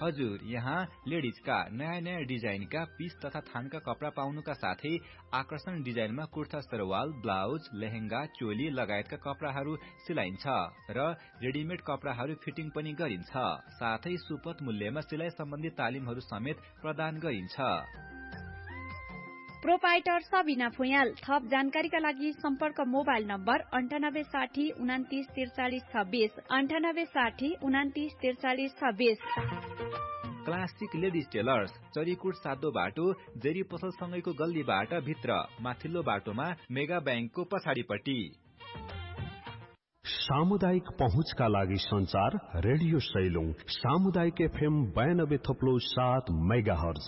हजुर, यहाँ लेडिजका नयाँ डिजाइनका पीस तथा थानका कपडा पाउनुका साथै आकर्षण डिजाइनमा कुर्ता सरवाल, ब्लाउज, लेहेंगा, चोली लगायतका कपडाहरू सिलाइन्छ र रेडिमेड कपडाहरू फिटिङ पनि गरिन्छ। साथै सुपथ मूल्यमा सिलाइ सम्बन्धी तालिमहरू समेत प्रदान गरिन्छ। प्रोपाइटर सबिना फुयाल। थप जानकारीका लागि सम्पर्क mobile number 9860 29 43 26 9860 29 43 26। Classic ladies tailors, Charikot सातो बाटो, जेरी पसलसँगैको गल्लीबाट भित्र, माथिल्लो बाटोमा मेगा ब्याङ्कको पछाडिपट्टि। सामुदायिक पहुँचका लागि संचार रेडियो सैलुङ सामुदायिक FM 92.7 मेगाहर्ज।